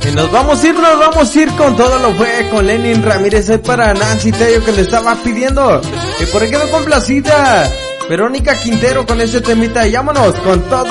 Y nos vamos a ir con todo lo fue con Lenin Ramírez. Es para Nancy Tello que le estaba pidiendo. Y por ahí quedó complacida Verónica Quintero con ese temita. Llámanos con todo.